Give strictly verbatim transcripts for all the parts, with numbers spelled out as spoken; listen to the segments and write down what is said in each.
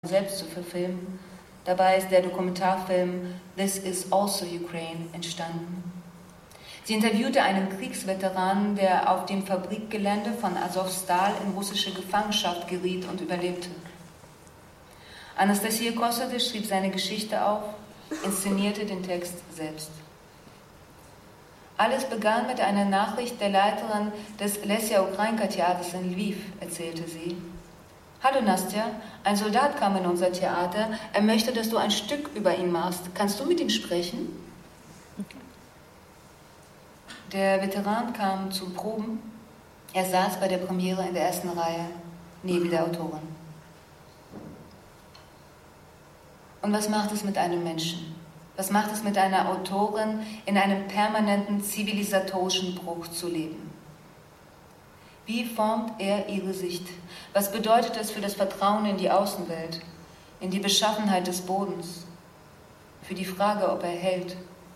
selbst zu verfilmen. Dabei ist der Dokumentarfilm This is also Ukraine entstanden. Sie interviewte einen Kriegsveteranen, der auf dem Fabrikgelände von Azovstal in russische Gefangenschaft geriet und überlebte. Anastasia Kossoda schrieb seine Geschichte auf, inszenierte den Text selbst. Alles begann mit einer Nachricht der Leiterin des Lesja Ukrainka Theaters in Lviv, erzählte sie. Hallo Nastja, ein Soldat kam in unser Theater. Er möchte, dass du ein Stück über ihn machst. Kannst du mit ihm sprechen? Der Veteran kam zu Proben. Er saß bei der Premiere in der ersten Reihe, neben der Autorin. Und was macht es mit einem Menschen? Was macht es mit einer Autorin, in einem permanenten zivilisatorischen Bruch zu leben? Wie formt er ihre Sicht? Was bedeutet es für das Vertrauen in die Außenwelt, in die Beschaffenheit des Bodens, für die Frage, ob er hält?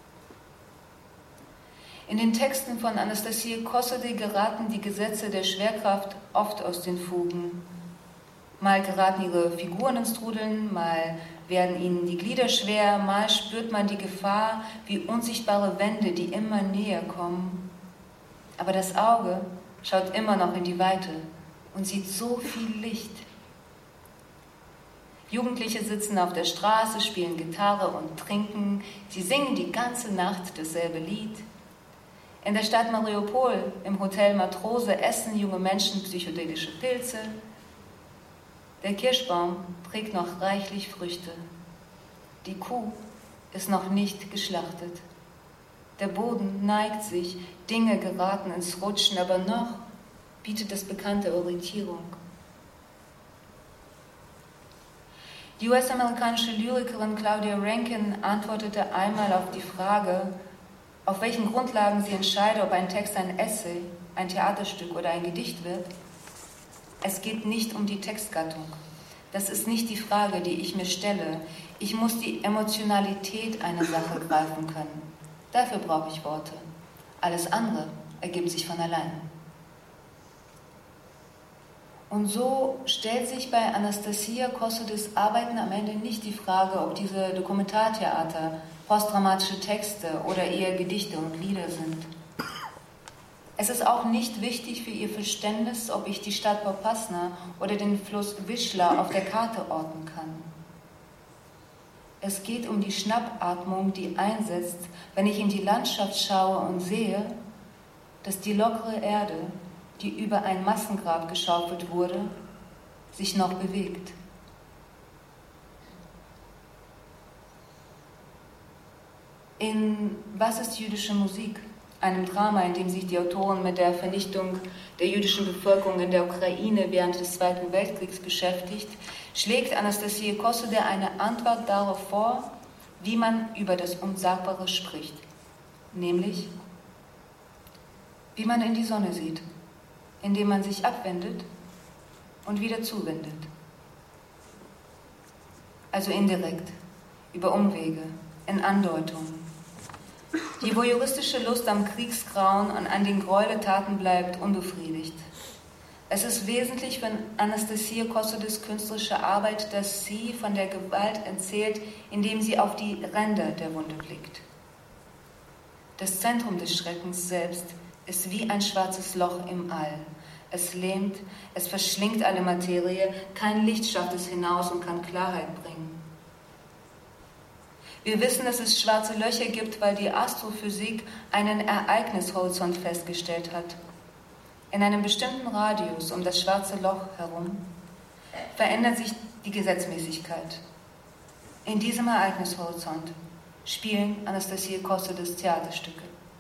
In den Texten von Anastasia Kossoda geraten die Gesetze der Schwerkraft oft aus den Fugen. Mal geraten ihre Figuren ins Trudeln, mal werden ihnen die Glieder schwer, mal spürt man die Gefahr wie unsichtbare Wände, die immer näher kommen. Aber das Auge schaut immer noch in die Weite und sieht so viel Licht. Jugendliche sitzen auf der Straße, spielen Gitarre und trinken. Sie singen die ganze Nacht dasselbe Lied. In der Stadt Mariupol, im Hotel Matrose, essen junge Menschen psychedelische Pilze. Der Kirschbaum trägt noch reichlich Früchte. Die Kuh ist noch nicht geschlachtet. Der Boden neigt sich, Dinge geraten ins Rutschen, aber noch bietet das bekannte Orientierung. Die U S-amerikanische Lyrikerin Claudia Rankine antwortete einmal auf die Frage, auf welchen Grundlagen sie entscheide, ob ein Text ein Essay, ein Theaterstück oder ein Gedicht wird. Es geht nicht um die Textgattung. Das ist nicht die Frage, die ich mir stelle. Ich muss die Emotionalität einer Sache greifen können. Dafür brauche ich Worte. Alles andere ergibt sich von allein. Und so stellt sich bei Anastasia Kossodas Arbeiten am Ende nicht die Frage, ob diese Dokumentartheater postdramatische Texte oder eher Gedichte und Lieder sind. Es ist auch nicht wichtig für ihr Verständnis, ob ich die Stadt Popasna oder den Fluss Wischla auf der Karte orten kann. Es geht um die Schnappatmung, die einsetzt, wenn ich in die Landschaft schaue und sehe, dass die lockere Erde, die über ein Massengrab geschaufelt wurde, sich noch bewegt. In Was ist jüdische Musik? Einem Drama, in dem sich die Autorin mit der Vernichtung der jüdischen Bevölkerung in der Ukraine während des Zweiten Weltkriegs beschäftigt, schlägt Anastasia Kossoda eine Antwort darauf vor, wie man über das Unsagbare spricht, nämlich wie man in die Sonne sieht, indem man sich abwendet und wieder zuwendet. Also indirekt, über Umwege, in Andeutungen. Die voyeuristische Lust am Kriegsgrauen und an den Gräueltaten bleibt unbefriedigt. Es ist wesentlich für Anastasia Kossodas künstlerische Arbeit, dass sie von der Gewalt erzählt, indem sie auf die Ränder der Wunde blickt. Das Zentrum des Schreckens selbst ist wie ein schwarzes Loch im All. Es lähmt, es verschlingt alle Materie, kein Licht schafft es hinaus und kann Klarheit bringen. Wir wissen, dass es schwarze Löcher gibt, weil die Astrophysik einen Ereignishorizont festgestellt hat. In einem bestimmten Radius um das schwarze Loch herum verändert sich die Gesetzmäßigkeit. In diesem Ereignishorizont spielen Anastasia Kossodas Theaterstücke.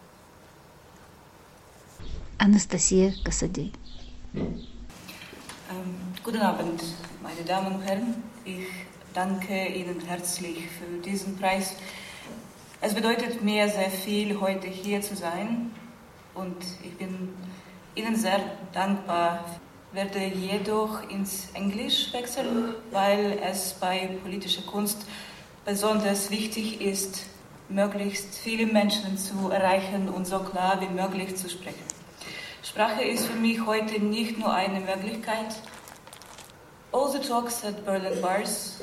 Anastasia Kossoda. Ähm, guten Abend, meine Damen und Herren. Ich danke Ihnen herzlich für diesen Preis. Es bedeutet mir sehr viel, heute hier zu sein und ich bin Ihnen sehr dankbar. Ich werde jedoch ins Englisch wechseln, weil es bei politischer Kunst besonders wichtig ist, möglichst viele Menschen zu erreichen und so klar wie möglich zu sprechen. Sprache ist für mich heute nicht nur eine Möglichkeit all the talks at Berlin bars